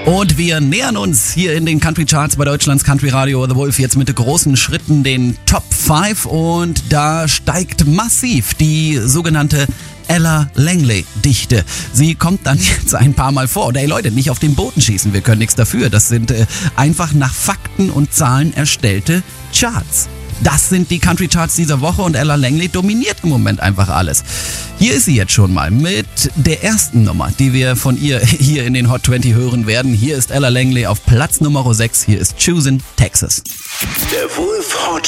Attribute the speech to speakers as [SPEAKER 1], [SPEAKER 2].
[SPEAKER 1] Und wir nähern uns hier in den Country Charts bei Deutschlands Country Radio The Wolf jetzt mit großen Schritten den Top 5 und da steigt massiv die sogenannte Ella Langley-Dichte. Sie kommt dann jetzt ein paar Mal vor. Und ey Leute, nicht auf den Boden schießen, wir können nichts dafür. Das sind einfach nach Fakten und Zahlen erstellte Charts. Das sind die Country Charts dieser Woche und Ella Langley dominiert im Moment einfach alles. Hier ist sie jetzt schon mal mit der ersten Nummer, die wir von ihr hier in den Hot 20 hören werden. Hier ist Ella Langley auf Platz Nummer 6. Hier ist Choosin' Texas.
[SPEAKER 2] Der Wolf Hot